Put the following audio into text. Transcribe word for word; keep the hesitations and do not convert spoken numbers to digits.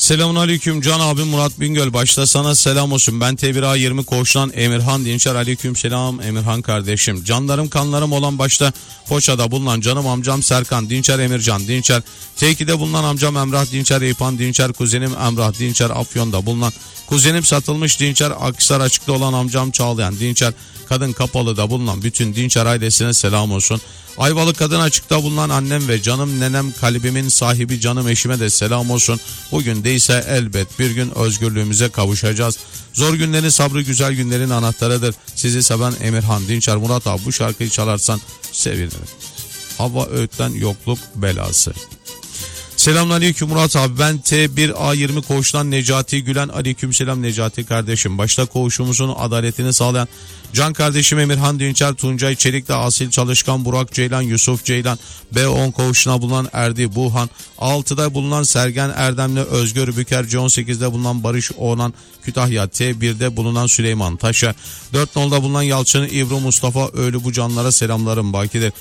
Selamünaleyküm Can abim Murat Bingöl, başta sana selam olsun. Ben T bir A yirmi koğuştan Emirhan Dinçer. Aleyküm selam Emirhan kardeşim. Canlarım kanlarım olan başta Foça'da bulunan canım amcam Serkan Dinçer, Emircan Dinçer. T iki'de bulunan amcam Emrah Dinçer, İpan Dinçer, kuzenim Emrah Dinçer, Afyon'da bulunan kuzenim Satılmış Dinçer, Akhisar Açık'ta olan amcam Çağlayan Dinçer, Kadın Kapalı'da bulunan bütün Dinçer ailesine selam olsun. Ayvalık Kadın Açık'ta bulunan annem ve canım nenem, kalbimin sahibi canım eşime de selam olsun. Bugün değilse elbet bir gün özgürlüğümüze kavuşacağız. Zor günlerin sabrı güzel günlerin anahtarıdır. Sizi seven Emirhan Dinçer. Murat abi bu şarkıyı çalarsan sevinirim. Hava Öğüt'ten yokluk belası. Selamünaleyküm Murat abi, ben T bir A yirmi koğuştan Necati Gülen. Aleykümselam Necati kardeşim. Başta koğuşumuzun adaletini sağlayan can kardeşim Emirhan Dinçer, Tuncay Çelik'te Asil Çalışkan, Burak Ceylan, Yusuf Ceylan, B on koğuşuna bulunan Erdi Buhan, altıda bulunan Sergen Erdemli, Özgür Büker, C on sekizde bulunan Barış Oğlan, Kütahya T bir'de bulunan Süleyman Taşa, dört nolda bulunan Yalçın İbru Mustafa Öğlü, bu canlara selamlarım bakidir.